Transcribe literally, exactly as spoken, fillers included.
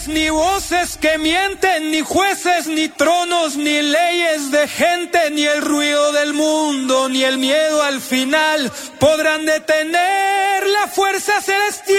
Ni voces que mienten, ni jueces, ni tronos, ni leyes de gente, ni el ruido del mundo, ni el miedo al final podrán detener la fuerza celestial.